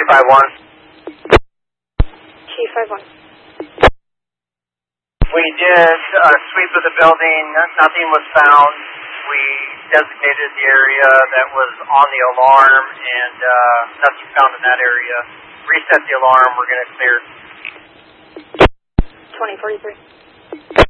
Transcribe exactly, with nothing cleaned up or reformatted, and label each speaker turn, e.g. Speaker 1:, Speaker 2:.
Speaker 1: five one.
Speaker 2: Chief five one.
Speaker 1: We did a sweep of the building. Nothing was found. We designated the area that was on the alarm, and uh, nothing found in that area. Reset the alarm. We're going to clear.
Speaker 2: twenty forty-three.